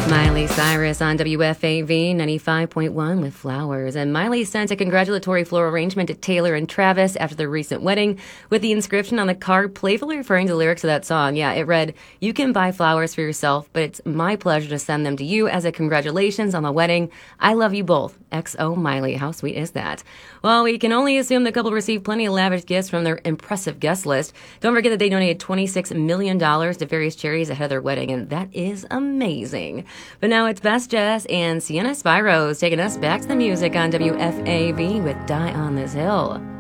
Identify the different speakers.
Speaker 1: Miley Cyrus on WFAV 95.1 with flowers. And Miley sent a congratulatory floral arrangement to Taylor and Travis after their recent wedding with the inscription on the card playfully referring to the lyrics of that song. Yeah, it read, "You can buy flowers for yourself, but it's my pleasure to send them to you as a congratulations on the wedding. I love you both. XO Miley." How sweet is that? Well, we can only assume the couple received plenty of lavish gifts from their impressive guest list. Don't forget that they donated $26 million to various charities ahead of their wedding, and that is amazing. But now it's Best Jess and Sienna Spiros taking us back to the music on WFAV with Die on This Hill.